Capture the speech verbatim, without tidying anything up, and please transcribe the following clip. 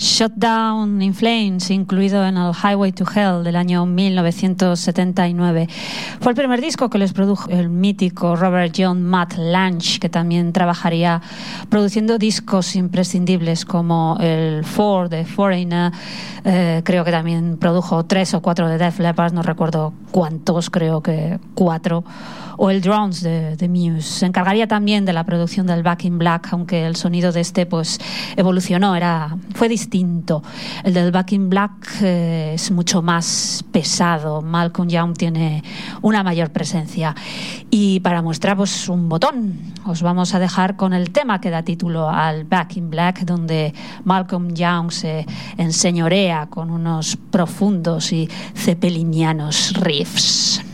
Shut Down in Flames, incluido en el Highway to Hell del año mil novecientos setenta y nueve. Fue el primer disco que les produjo el mítico Robert John Matt Lange, que también trabajaría produciendo discos imprescindibles como el Four de Foreigner. Eh, creo que también produjo tres o cuatro de Def Leppard, no recuerdo cuántos, creo que cuatro. O el Drones de, de Muse. Se encargaría también de la producción del Back in Black, aunque el sonido de este pues evolucionó, era, fue distinto. El del Back in Black eh, es mucho más pesado. Malcolm Young tiene una mayor presencia. Y para mostrar pues, un botón, os vamos a dejar con el tema que da título al Back in Black, donde Malcolm Young se enseñorea con unos profundos y zeppelinianos riffs.